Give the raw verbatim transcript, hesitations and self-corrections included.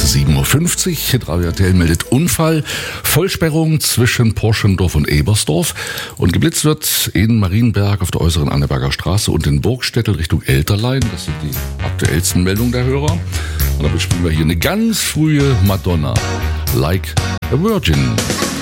sieben Uhr fünfzig. Hitradio R T L meldet Unfall. Vollsperrung zwischen Porschendorf und Ebersdorf. Und geblitzt wird in Marienberg auf der äußeren Anneberger Straße und in Burgstädtel Richtung Elterlein. Das sind die aktuellsten Meldungen der Hörer. Und damit spielen wir hier eine ganz frühe Madonna. Like a Virgin.